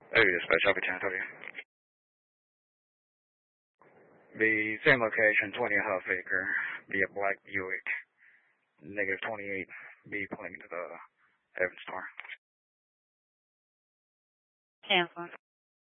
Hey, dispatch, I'll be 10:30. The same location, 20 Huff Acre, be a black Buick, -28, be pulling into the Evans store. Cancel.